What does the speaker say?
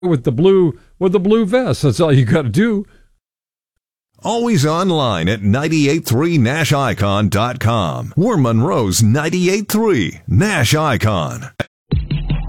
with the blue vest. That's all you got to do. Always online at 983nashicon.com. We're Monroe's 98.3 Nash Icon.